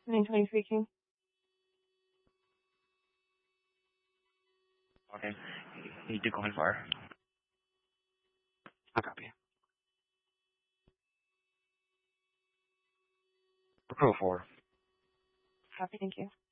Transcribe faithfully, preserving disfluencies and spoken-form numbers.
nine twenty speaking. Okay. Need to call for. A copy. Approve for. Copy, thank you.